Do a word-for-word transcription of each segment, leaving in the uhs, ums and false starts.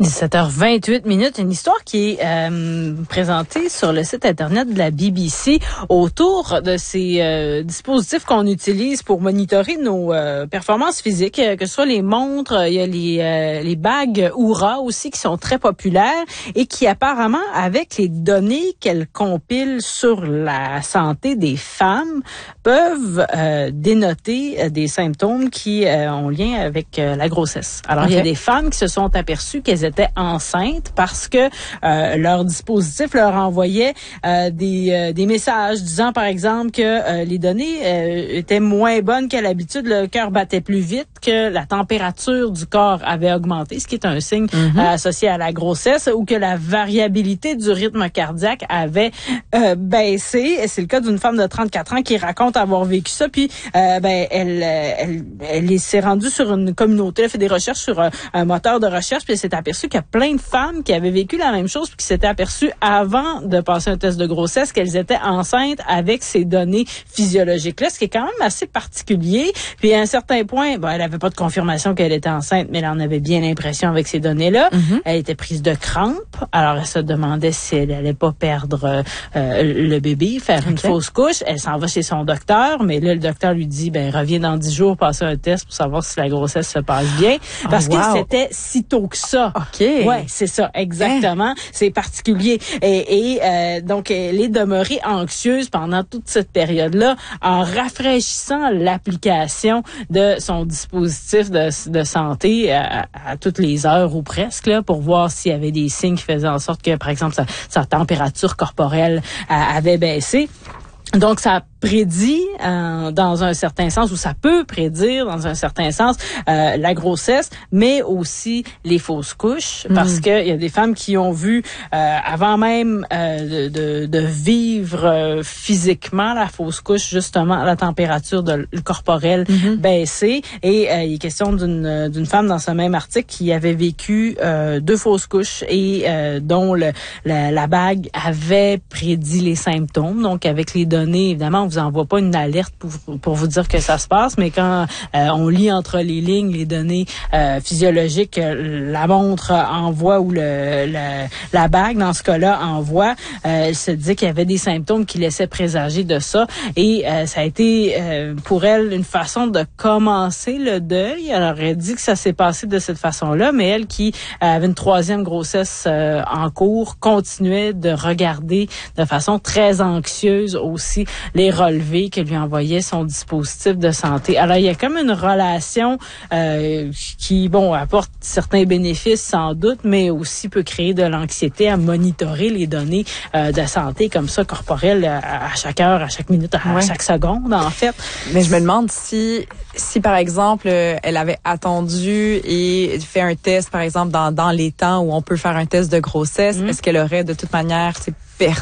dix-sept heures vingt-huit minutes, une histoire qui est euh, présentée sur le site internet de la B B C autour de ces euh, dispositifs qu'on utilise pour monitorer nos euh, performances physiques, que ce soit les montres, il y a les euh, les bagues Oura aussi qui sont très populaires et qui apparemment, avec les données qu'elles compilent sur la santé des femmes, peuvent euh, dénoter des symptômes qui euh, ont lien avec euh, la grossesse. Alors, okay. Il y a des femmes qui se sont aperçues qu'elles étaient enceintes parce que euh, leur dispositif leur envoyait euh, des euh, des messages disant par exemple que euh, les données euh, étaient moins bonnes qu'à l'habitude, le cœur battait plus vite, que la température du corps avait augmenté, ce qui est un signe mm-hmm. euh, associé à la grossesse, ou que la variabilité du rythme cardiaque avait euh, baissé. Et c'est le cas d'une femme de trente-quatre ans qui raconte avoir vécu ça, puis euh, ben elle elle elle, elle s'est rendue sur une communauté, elle fait des recherches sur un, un moteur de recherche, puis elle s'est aperçue qu'il y a plein de femmes qui avaient vécu la même chose puis qui s'étaient aperçues avant de passer un test de grossesse qu'elles étaient enceintes avec ces données physiologiques-là, ce qui est quand même assez particulier. Puis à un certain point, bon, elle n'avait pas de confirmation qu'elle était enceinte, mais elle en avait bien l'impression avec ces données-là. Mm-hmm. Elle était prise de crampes. Alors elle se demandait si elle allait pas perdre euh, le bébé, faire okay. une fausse couche. Elle s'en va chez son docteur, mais là le docteur lui dit, ben reviens dans dix jours passer un test pour savoir si la grossesse se passe bien, parce oh, wow. que c'était si tôt que ça. OK. Ouais, c'est ça, exactement. Hein? C'est particulier. Et, et euh, donc, elle est demeurée anxieuse pendant toute cette période-là en rafraîchissant l'application de son dispositif de, de santé à, à toutes les heures ou presque, là, pour voir s'il y avait des signes qui faisaient en sorte que, par exemple, sa, sa température corporelle a, avait baissé. Donc, ça prédit euh, dans un certain sens, ou ça peut prédire dans un certain sens euh, la grossesse, mais aussi les fausses couches, mmh. parce que il y a des femmes qui ont vu euh, avant même euh, de, de, de vivre euh, physiquement la fausse couche, justement la température de, corporelle mmh. baisser. Et euh, il est question d'une d'une femme dans ce même article qui avait vécu euh, deux fausses couches et euh, dont le, la, la bague avait prédit les symptômes. Donc avec les données, évidemment, on vous envoie pas une alerte pour, pour vous dire que ça se passe, mais quand euh, on lit entre les lignes les données euh, physiologiques, euh, la montre envoie ou le, le la bague, dans ce cas-là, envoie, euh, elle se dit qu'il y avait des symptômes qui laissaient présager de ça. Et euh, ça a été euh, pour elle une façon de commencer le deuil. Elle aurait dit que ça s'est passé de cette façon-là, mais elle qui avait une troisième grossesse euh, en cours, continuait de regarder de façon très anxieuse aussi les relevés que lui envoyait son dispositif de santé. Alors, il y a comme une relation euh, qui, bon, apporte certains bénéfices sans doute, mais aussi peut créer de l'anxiété à monitorer les données euh, de santé comme ça, corporelles, à, à chaque heure, à chaque minute, à ouais. chaque seconde, en fait. Mais je me demande si, si par exemple, elle avait attendu et fait un test, par exemple, dans, dans les temps où on peut faire un test de grossesse, mmh. est-ce qu'elle aurait de toute manière, c'est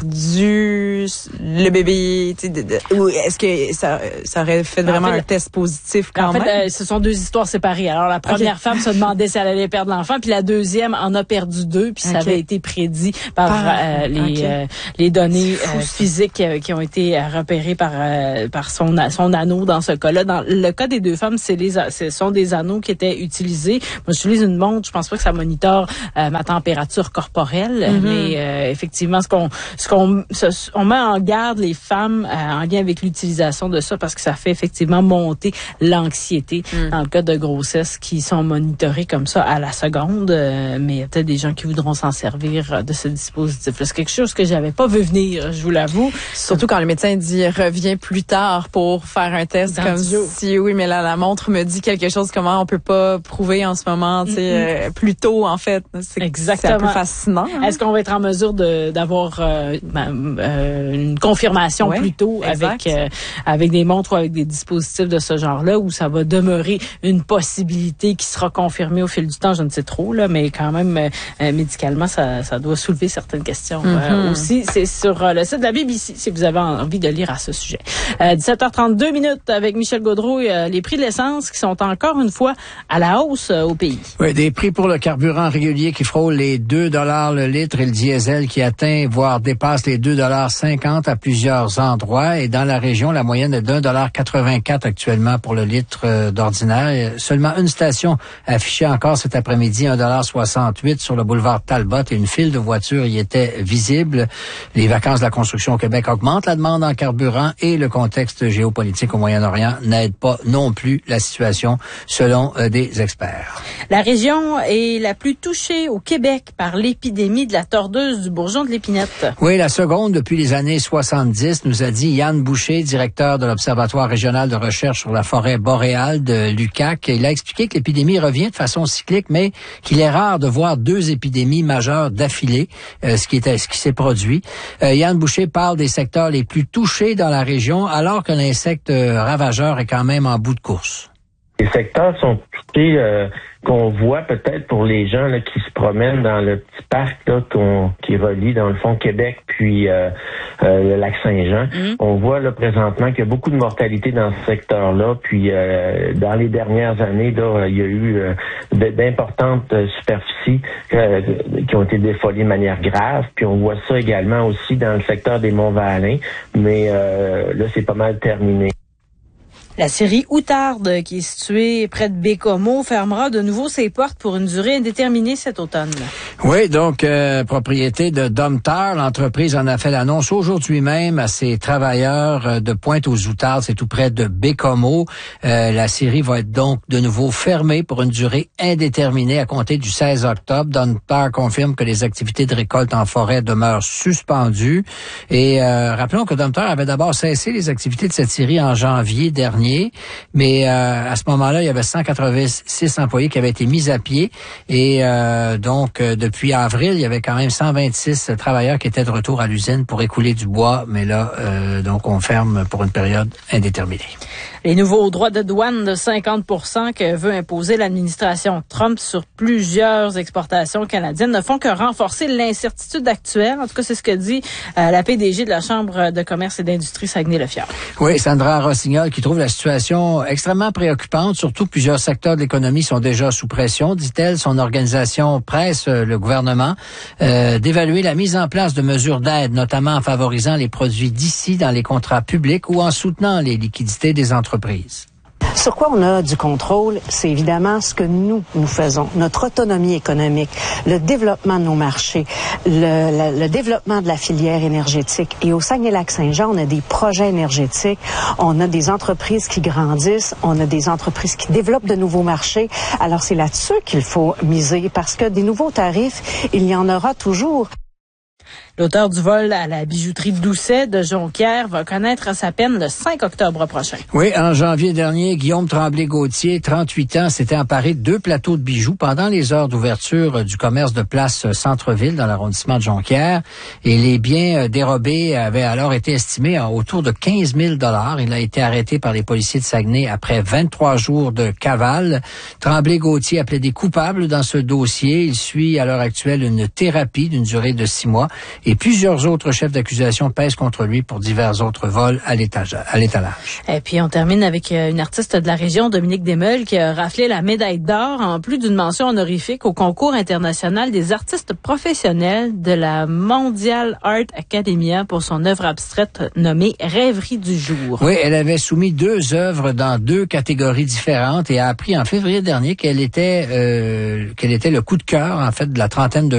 perdu le bébé, tu sais, de, de, ou est-ce que ça, ça aurait fait vraiment en fait, un test positif quand en même? En fait, euh, ce sont deux histoires séparées. Alors, la première okay. femme se demandait si elle allait perdre l'enfant, puis la deuxième en a perdu deux, puis okay. ça avait été prédit par, par euh, les okay. euh, les données euh, physiques euh, qui ont été repérées par euh, par son son anneau dans ce cas-là. Dans le cas des deux femmes, c'est les ce sont des anneaux qui étaient utilisés. Moi, j'utilise une montre, je pense pas que ça monitore euh, ma température corporelle, mm-hmm. mais euh, effectivement, ce qu'on ce qu'on ce, on met en garde les femmes euh, en lien avec l'utilisation de ça, parce que ça fait effectivement monter l'anxiété mm. dans le cas de grossesse qui sont monitorées comme ça à la seconde, euh, mais il y a peut-être des gens qui voudront s'en servir de ce dispositif-là. C'est quelque chose que j'avais pas vu venir, je vous l'avoue. Surtout quand le médecin dit reviens plus tard pour faire un test, dans comme si oui, mais là la montre me dit quelque chose, comment on peut pas prouver en ce moment, tu sais, mm-hmm. euh, plus tôt en fait. C'est, exactement. C'est un peu fascinant. Hein? Est-ce qu'on va être en mesure de d'avoir euh, Ben, euh, une confirmation ouais, plus tôt avec euh, avec des montres ou avec des dispositifs de ce genre-là, où ça va demeurer une possibilité qui sera confirmée au fil du temps, je ne sais trop là, mais quand même euh, médicalement ça ça doit soulever certaines questions mm-hmm. euh, aussi. C'est sur euh, le site de la B B C si vous avez envie de lire à ce sujet. Euh, dix-sept heures trente-deux minutes avec Michel Gaudreau, euh, les prix de l'essence qui sont encore une fois à la hausse euh, au pays. Oui, des prix pour le carburant régulier qui frôlent les deux dollars le litre et le diesel qui atteint voire dollars dépasse les deux dollars cinquante à plusieurs endroits. Et dans la région, la moyenne est d'un dollar quatre-vingt-quatre actuellement pour le litre euh, d'ordinaire. Seulement une station affichait encore cet après-midi un dollar soixante-huit sur le boulevard Talbot et une file de voitures y était visible. Les vacances de la construction au Québec augmentent la demande en carburant et le contexte géopolitique au Moyen-Orient n'aide pas non plus la situation selon euh, des experts. La région est la plus touchée au Québec par l'épidémie de la tordeuse du bourgeon de l'épinette. Oui, la seconde depuis les années soixante-dix, nous a dit Yann Boucher, directeur de l'Observatoire régional de recherche sur la forêt boréale de l'U Q A C. Il a expliqué que l'épidémie revient de façon cyclique, mais qu'il est rare de voir deux épidémies majeures d'affilée, euh, ce qui était, ce qui s'est produit. Euh, Yann Boucher parle des secteurs les plus touchés dans la région, alors que l'insecte ravageur est quand même en bout de course. Les secteurs sont touchés, euh, qu'on voit peut-être pour les gens là, qui se promènent dans le petit parc là, qu'on, qui relie dans le fond Québec puis euh, euh, le lac Saint-Jean. Mmh. On voit là présentement qu'il y a beaucoup de mortalité dans ce secteur-là. Puis euh, dans les dernières années, là, il y a eu euh, d'importantes superficies euh, qui ont été défolées de manière grave. Puis on voit ça également aussi dans le secteur des Monts-Valin. Mais euh, là, c'est pas mal terminé. La scierie Outarde, qui est située près de Bécomo, fermera de nouveau ses portes pour une durée indéterminée cet automne. Oui, donc euh, propriété de Domtar, l'entreprise en a fait l'annonce aujourd'hui même à ses travailleurs de Pointe-aux-Outardes, c'est tout près de Bécomo. Euh, la scierie va être donc de nouveau fermée pour une durée indéterminée à compter du seize octobre. Domtar confirme que les activités de récolte en forêt demeurent suspendues. Et euh, rappelons que Domtar avait d'abord cessé les activités de cette scierie en janvier dernier. Mais euh, à ce moment-là, il y avait cent quatre-vingt-six employés qui avaient été mis à pied. Et euh, donc, euh, depuis avril, il y avait quand même cent vingt-six travailleurs qui étaient de retour à l'usine pour écouler du bois. Mais là, euh, donc, on ferme pour une période indéterminée. Les nouveaux droits de douane de cinquante pour cent que veut imposer l'administration Trump sur plusieurs exportations canadiennes ne font que renforcer l'incertitude actuelle. En tout cas, c'est ce que dit euh, la P D G de la Chambre de commerce et d'industrie Saguenay-le-Fjord. Oui, Sandra Rossignol qui trouve la situation extrêmement préoccupante. Surtout, plusieurs secteurs de l'économie sont déjà sous pression, dit-elle. Son organisation presse le gouvernement euh, d'évaluer la mise en place de mesures d'aide, notamment en favorisant les produits d'ici dans les contrats publics ou en soutenant les liquidités des entreprises. Sur quoi on a du contrôle, c'est évidemment ce que nous, nous faisons, notre autonomie économique, le développement de nos marchés, le, le, le développement de la filière énergétique. Et au Saguenay-Lac-Saint-Jean, on a des projets énergétiques, on a des entreprises qui grandissent, on a des entreprises qui développent de nouveaux marchés. Alors c'est là-dessus qu'il faut miser parce que des nouveaux tarifs, il y en aura toujours. L'auteur du vol à la bijouterie Doucet de Jonquière va connaître sa peine le cinq octobre prochain. Oui, en janvier dernier, Guillaume Tremblay-Gauthier, trente-huit ans, s'était emparé de deux plateaux de bijoux pendant les heures d'ouverture du commerce de place Centre-Ville dans l'arrondissement de Jonquière. Et les biens dérobés avaient alors été estimés à autour de quinze mille dollars. Il a été arrêté par les policiers de Saguenay après vingt-trois jours de cavale. Tremblay-Gauthier a plaidé coupable dans ce dossier. Il suit à l'heure actuelle une thérapie d'une durée de six mois. Et plusieurs autres chefs d'accusation pèsent contre lui pour divers autres vols à l'étalage. Et puis, on termine avec une artiste de la région, Dominique Desmeules, qui a raflé la médaille d'or en plus d'une mention honorifique au concours international des artistes professionnels de la Mondial Art Academia pour son œuvre abstraite nommée Rêverie du jour. Oui, elle avait soumis deux œuvres dans deux catégories différentes et a appris en février dernier qu'elle était, euh, qu'elle était le coup de cœur, en fait, de la trentaine de